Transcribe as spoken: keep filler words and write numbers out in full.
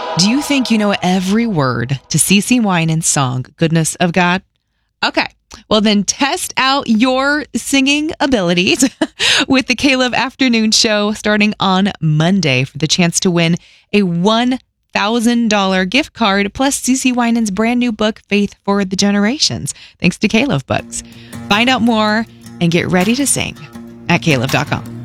Do you think you know every word to CeCe Winans' song, Goodness of God? Okay, well then test out your singing abilities with the K-Love Afternoon Show starting on Monday for the chance to win a one thousand dollars gift card plus CeCe Winans' brand new book, Faith for the Generations, thanks to K-Love Books. Find out more and get ready to sing at K Love dot com.